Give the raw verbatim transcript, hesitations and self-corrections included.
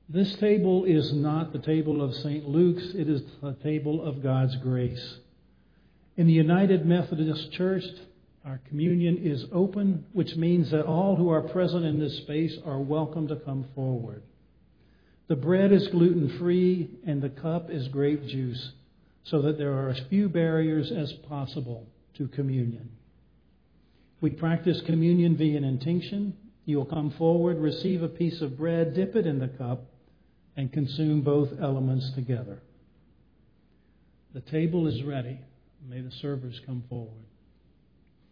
This table is not the table of Saint Luke's. It is the table of God's grace. In the United Methodist Church, our communion is open, which means that all who are present in this space are welcome to come forward. The bread is gluten-free and the cup is grape juice, so that there are as few barriers as possible to communion. We practice communion via an intinction. You will come forward, receive a piece of bread, dip it in the cup, and consume both elements together. The table is ready. May the servers come forward.